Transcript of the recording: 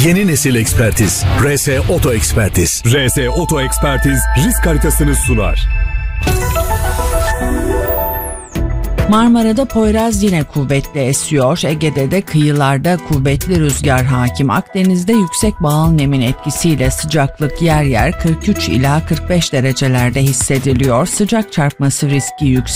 Yeni nesil ekspertiz. RS Oto Ekspertiz. RS Oto Ekspertiz risk haritasını sunar. Marmara'da Poyraz yine kuvvetli esiyor. Ege'de de kıyılarda kuvvetli rüzgar hakim. Akdeniz'de yüksek bağıl nemin etkisiyle sıcaklık yer yer 43 ila 45 derecelerde hissediliyor. Sıcak çarpması riski yüksek.